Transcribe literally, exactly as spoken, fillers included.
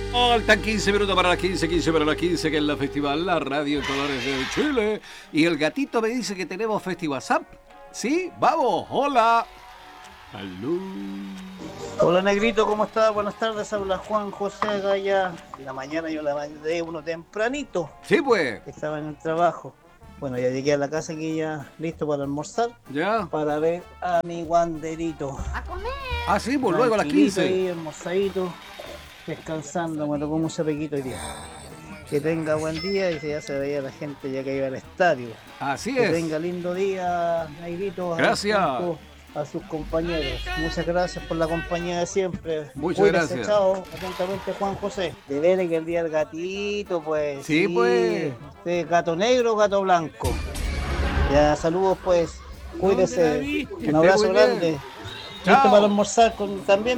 Faltan quince minutos para las quince, quince para las quince, que es la festival, la radio en colores de Chile. Y el gatito me dice que tenemos festival. ¿Sí? Vamos, hola. Aló. Hola Negrito, ¿cómo estás? Buenas tardes, habla Juan José Gaya. En la mañana yo le mandé uno tempranito. Sí, pues. Estaba en el trabajo. Bueno, ya llegué a la casa aquí ya listo para almorzar. Ya. Para ver a mi Wanderito. A comer. Ah, sí, pues luego a las quince. Ahí, almorzadito, descansando, me tocó mucho pequito hoy día. Que tenga buen día y ya se veía la gente ya que iba al estadio. Así que es. Que tenga lindo día, Negrito. Gracias. A sus compañeros. Muchas gracias por la compañía de siempre. Muchas Cuídense, gracias. Chao. Atentamente, Juan José. De ver que el día del gatito, pues. Sí, sí pues. Este, gato negro, gato blanco. Ya, saludos, pues. Cuídense. Un abrazo grande. Listo para almorzar con, también.